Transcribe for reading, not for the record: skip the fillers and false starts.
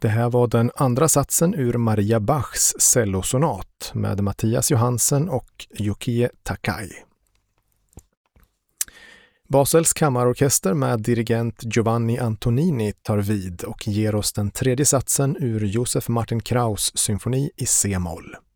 Det här var den andra satsen ur Maria Bachs cellosonat med Mattias Johansen och Yukie Takai. Basels kammarorkester med dirigent Giovanni Antonini tar vid och ger oss den tredje satsen ur Josef Martin Kraus symfoni i C-moll.